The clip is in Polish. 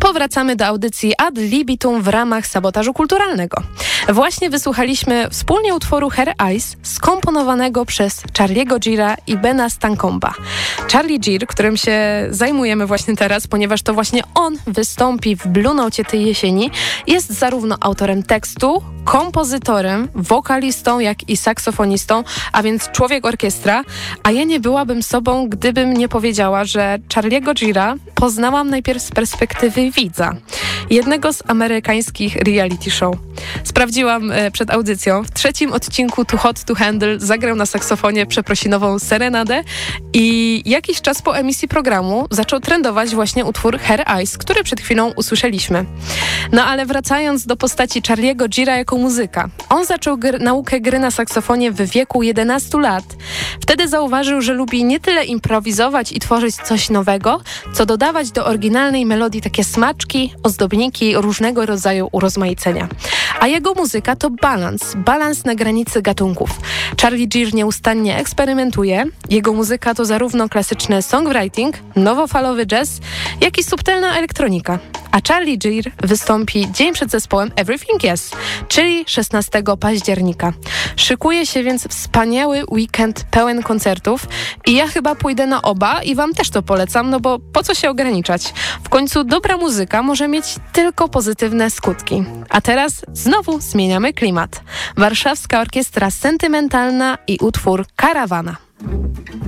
Powracamy do audycji Ad Libitum w ramach sabotażu kulturalnego. Właśnie wysłuchaliśmy wspólnie utworu Her Eyes, skomponowanego przez Charlie'ego Gira i Bena Stankomba. Charlie Gir, którym się zajmujemy właśnie teraz, ponieważ to właśnie on wystąpi w Blue Nocie tej jesieni, jest zarówno autorem tekstu, kompozytorem, wokalistą, jak i saksofonistą, a więc człowiek orkiestra, a ja nie byłabym sobą, gdybym nie powiedziała, że Charlie'ego Gira poznałam najpierw z perspektywy widza, jednego z amerykańskich reality show. Sprawdziłam przed audycją. W 3. odcinku Too Hot to Handle zagrał na saksofonie przeprosinową serenadę i jakiś czas po emisji programu zaczął trendować właśnie utwór Her Eyes, który przed chwilą usłyszeliśmy. No ale wracając do postaci Charlie'ego Gira jako muzyka. On zaczął naukę gry na saksofonie w wieku 11 lat. Wtedy zauważył, że lubi nie tyle improwizować i tworzyć coś nowego, co dodawać do oryginalnej melodii takie smaczki, ozdobniki, różnego rodzaju urozmaicenia. A jego muzyka to balans na granicy gatunków. Charlie Gir nieustannie eksperymentuje. Jego muzyka to zarówno klasyczny songwriting, nowofalowy jazz, jak i subtelna elektronika. A Charlie Gir wystąpi dzień przed zespołem Everything Yes, czyli 16 października. Szykuje się więc wspaniały weekend pełen koncertów i ja chyba pójdę na oba i wam też to polecam, no bo po co się ograniczać? W końcu dobra muzyka może mieć tylko pozytywne skutki. A teraz znowu zmieniamy klimat. Warszawska Orkiestra Sentymentalna i utwór Karawana.